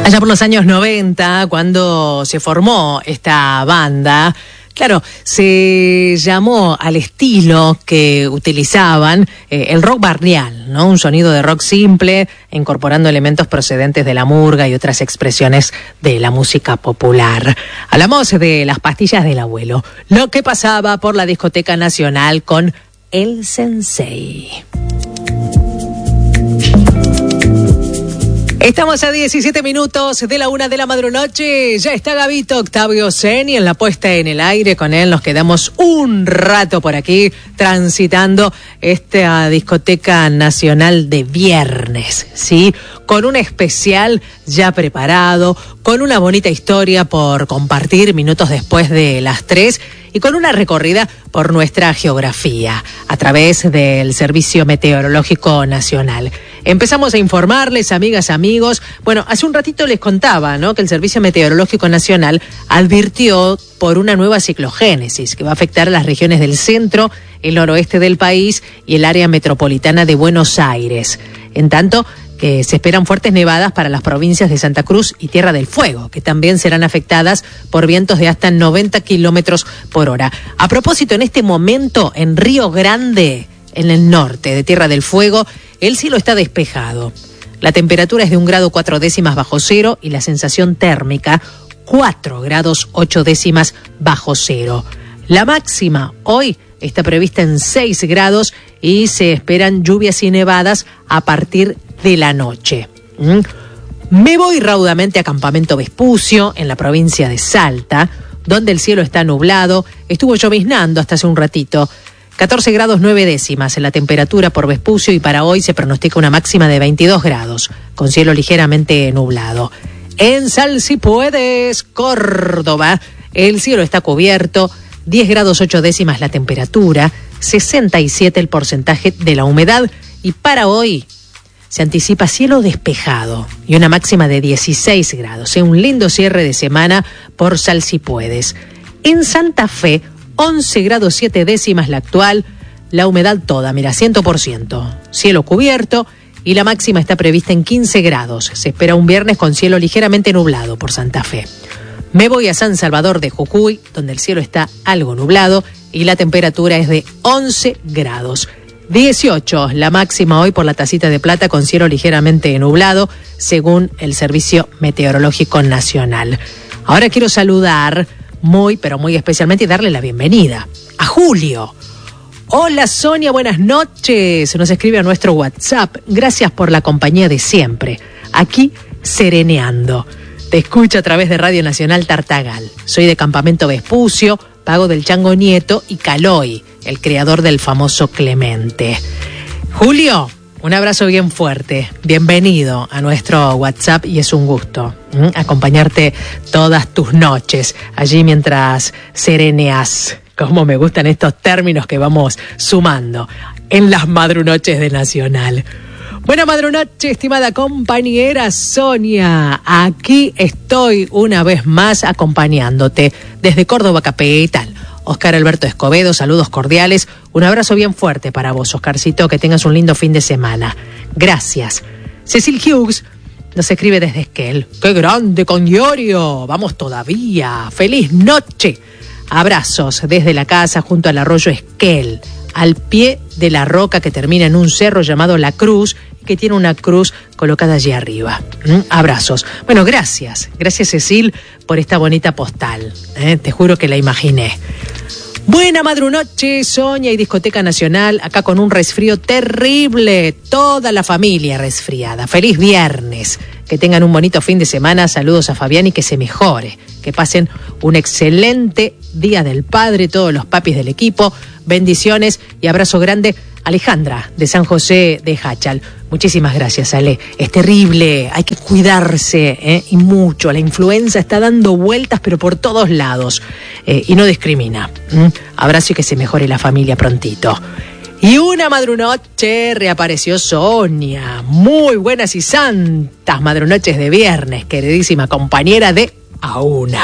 Allá por los años 90, cuando se formó esta banda, claro, se llamó al estilo que utilizaban el rock barrial, ¿no? Un sonido de rock simple, incorporando elementos procedentes de la murga y otras expresiones de la música popular. Hablamos de las pastillas del abuelo, lo que pasaba por la Discoteca Nacional con El Sensei. Estamos a 17 minutos de la 1 de la madrunoche. Ya está Gabito Octavio Seni en la puesta en el aire. Con él nos quedamos un rato por aquí transitando esta Discoteca Nacional de viernes, ¿sí? Con un especial ya preparado, con una bonita historia por compartir minutos después de las 3 y con una recorrida por nuestra geografía a través del Servicio Meteorológico Nacional. Empezamos a informarles, amigas, amigos. Bueno, hace un ratito les contaba, ¿no?, que el Servicio Meteorológico Nacional advirtió por una nueva ciclogénesis que va a afectar a las regiones del centro, el noroeste del país y el área metropolitana de Buenos Aires. En tanto que se esperan fuertes nevadas para las provincias de Santa Cruz y Tierra del Fuego, que también serán afectadas por vientos de hasta 90 kilómetros por hora. A propósito, en este momento en Río Grande, en el norte de Tierra del Fuego, el cielo está despejado. La temperatura es de 1 grado 4 décimas bajo cero y la sensación térmica 4 grados 8 décimas bajo cero. La máxima hoy está prevista en 6 grados y se esperan lluvias y nevadas a partir de la noche. Me voy raudamente a Campamento Vespucio, en la provincia de Salta, donde el cielo está nublado. Estuvo lloviznando hasta hace un ratito. 14 grados 9 décimas en la temperatura por Vespucio y para hoy se pronostica una máxima de 22 grados, con cielo ligeramente nublado. En Salsipuedes, Córdoba, el cielo está cubierto, 10 grados 8 décimas la temperatura, 67 el porcentaje de la humedad y para hoy se anticipa cielo despejado y una máxima de 16 grados. Un lindo cierre de semana por Salsipuedes. En Santa Fe, 11 grados 7 décimas la actual, la humedad toda, mira, 100%. Cielo cubierto y la máxima está prevista en 15 grados. Se espera un viernes con cielo ligeramente nublado por Santa Fe. Me voy a San Salvador de Jujuy, donde el cielo está algo nublado y la temperatura es de 11 grados. 18 la máxima hoy por la Tacita de Plata con cielo ligeramente nublado, según el Servicio Meteorológico Nacional. Ahora quiero saludar muy, pero muy especialmente y darle la bienvenida a Julio. Hola Sonia, buenas noches. Nos escribe a nuestro WhatsApp. Gracias por la compañía de siempre. Aquí sereneando. Te escucho a través de Radio Nacional Tartagal. Soy de Campamento Vespucio, Pago del Chango Nieto y Caloi, el creador del famoso Clemente. Julio, un abrazo bien fuerte. Bienvenido a nuestro WhatsApp y es un gusto acompañarte todas tus noches allí mientras sereneas. Como me gustan estos términos que vamos sumando en las madrunoches de Nacional. Buena madrunoche, estimada compañera Sonia. Aquí estoy una vez más acompañándote desde Córdoba capital. Oscar Alberto Escobedo, saludos cordiales. Un abrazo bien fuerte para vos, Oscarcito. Que tengas un lindo fin de semana. Gracias. Cecil Hughes nos escribe desde Esquel. ¡Qué grande, Conyorio! Vamos todavía. ¡Feliz noche! Abrazos desde la casa junto al arroyo Esquel, al pie de la roca que termina en un cerro llamado La Cruz, que tiene una cruz colocada allí arriba. Abrazos. Bueno, gracias. Gracias, Cecil, por esta bonita postal. Te juro que la imaginé. Buena madrunoche, Sonia y Discoteca Nacional, acá con un resfrío terrible. Toda la familia resfriada. Feliz viernes. Que tengan un bonito fin de semana. Saludos a Fabián y que se mejore. Que pasen un excelente Día del Padre, todos los papis del equipo. Bendiciones y abrazo grande. Alejandra, de San José de Hachal. Muchísimas gracias, Ale. Es terrible, hay que cuidarse, y mucho. La influenza está dando vueltas, pero por todos lados. Y no discrimina. Abrazo y que se mejore la familia prontito. Y una madrunoche reapareció Sonia. Muy buenas y santas madrunoches de viernes, queridísima compañera de A1.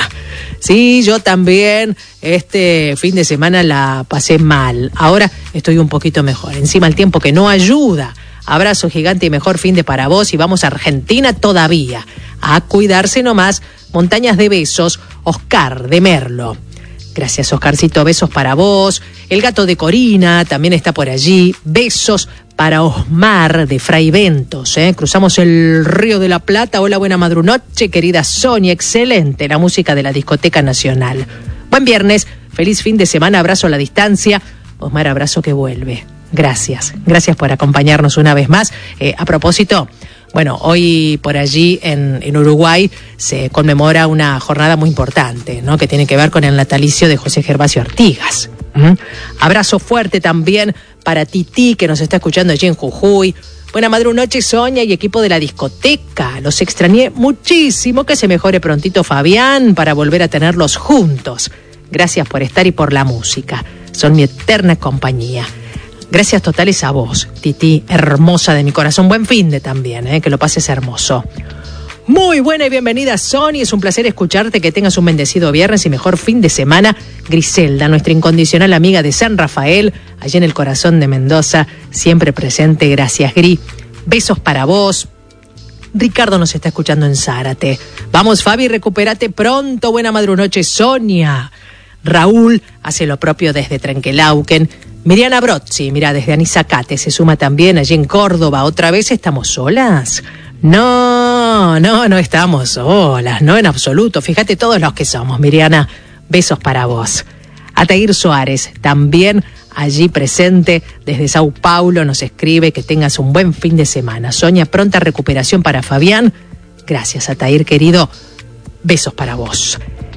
Sí, yo también este fin de semana la pasé mal. Ahora estoy un poquito mejor. Encima el tiempo que no ayuda. Abrazo gigante y mejor fin de para vos y vamos a Argentina todavía. A cuidarse nomás. Montañas de besos, Oscar de Merlo. Gracias, Oscarcito, besos para vos. El gato de Corina también está por allí. Besos para Osmar de Fray Ventos. Cruzamos el Río de la Plata. Hola, buena madrunoche, querida Sonia. Excelente la música de la Discoteca Nacional. Buen viernes, feliz fin de semana, abrazo a la distancia. Osmar, abrazo que vuelve. Gracias por acompañarnos una vez más. A propósito, bueno, hoy por allí en Uruguay se conmemora una jornada muy importante, ¿no? Que tiene que ver con el natalicio de José Gervasio Artigas. Abrazo fuerte también para Titi, que nos está escuchando allí en Jujuy. Buena madrunoche, Sonia y equipo de la discoteca. Los extrañé muchísimo. Que se mejore prontito Fabián para volver a tenerlos juntos. Gracias por estar y por la música. Son mi eterna compañía. Gracias totales a vos, Titi, hermosa de mi corazón. Buen fin de también, que lo pases hermoso. Muy buena y bienvenida, Sony. Es un placer escucharte, que tengas un bendecido viernes y mejor fin de semana. Griselda, nuestra incondicional amiga de San Rafael, allí en el corazón de Mendoza, siempre presente. Gracias, Gri. Besos para vos. Ricardo nos está escuchando en Zárate. Vamos, Fabi, recupérate pronto. Buena madrunoche, Sonia. Raúl hace lo propio desde Trenquelauquen. Miriana Brozzi, mira, desde Anisacate se suma también allí en Córdoba. ¿Otra vez estamos solas? No estamos solas, no en absoluto. Fíjate todos los que somos, Miriana. Besos para vos. Atair Suárez, también allí presente desde Sao Paulo, nos escribe que tengas un buen fin de semana. Sonia, pronta recuperación para Fabián. Gracias, Atair, querido. Besos para vos.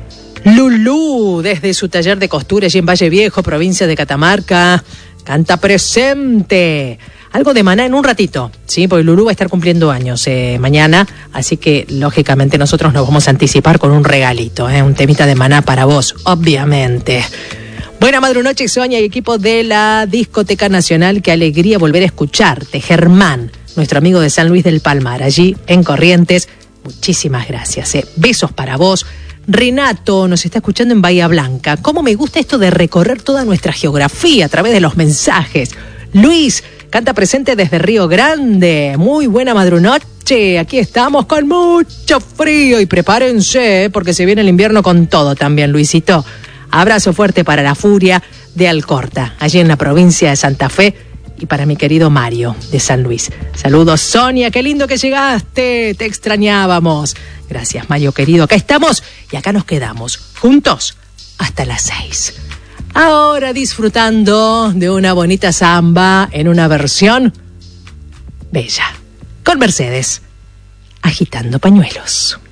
Lulú, desde su taller de costura allí en Valle Viejo, provincia de Catamarca, canta presente. Algo de Maná en un ratito, ¿sí? Porque Lulú va a estar cumpliendo años mañana, así que lógicamente nosotros nos vamos a anticipar con un regalito, un temita de Maná para vos, obviamente. Buena madrunoche, Sonia y equipo de la Discoteca Nacional. Qué alegría volver a escucharte. Germán, nuestro amigo de San Luis del Palmar, allí en Corrientes. Muchísimas gracias. Besos para vos. Renato nos está escuchando en Bahía Blanca. ¿Cómo me gusta esto de recorrer toda nuestra geografía a través de los mensajes? Luis canta presente desde Río Grande. Muy buena madrunoche. Aquí estamos con mucho frío y prepárense porque se viene el invierno con todo también, Luisito. Abrazo fuerte para la Furia de Alcorta, allí en la provincia de Santa Fe, y para mi querido Mario de San Luis. Saludos, Sonia, qué lindo que llegaste, te extrañábamos. Gracias, Mario querido, acá estamos y acá nos quedamos, juntos, hasta las 6. Ahora disfrutando de una bonita samba en una versión bella, con Mercedes, agitando pañuelos.